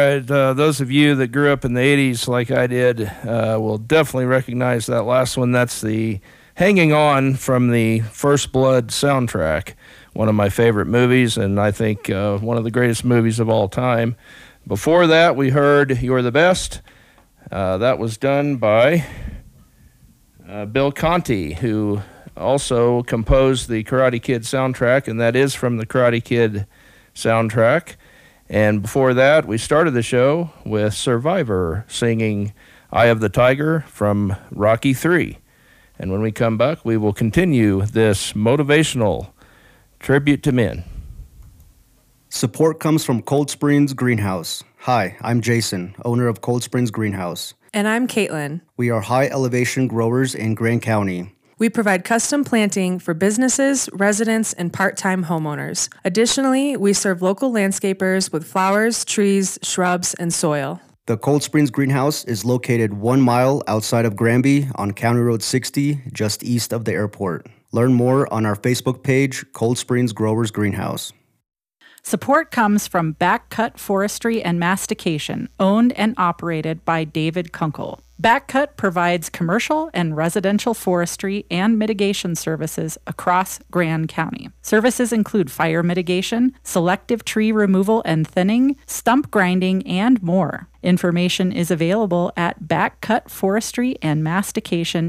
right. Those of you that grew up in the 80s like I did will definitely recognize that last one. That's the Hanging On from the First Blood soundtrack, one of my favorite movies, and I think one of the greatest movies of all time. Before that, we heard You're the Best. That was done by Bill Conti, who also composed the Karate Kid soundtrack, and that is from the Karate Kid soundtrack. And before that, we started the show with Survivor singing Eye of the Tiger from Rocky III. And when we come back, we will continue this motivational tribute to men. Support comes from Cold Springs Greenhouse. Hi, I'm Jason, owner of Cold Springs Greenhouse. And I'm Caitlin. We are high elevation growers in Grand County. We provide custom planting for businesses, residents, and part-time homeowners. Additionally, we serve local landscapers with flowers, trees, shrubs, and soil. The Cold Springs Greenhouse is located 1 mile outside of Granby on County Road 60, just east of the airport. Learn more on our Facebook page, Cold Springs Growers Greenhouse. Support comes from Backcut Forestry and Mastication, owned and operated by David Kunkel. Backcut provides commercial and residential forestry and mitigation services across Grand County. Services include fire mitigation, selective tree removal and thinning, stump grinding, and more. Information is available at Backcut Forestry and Mastication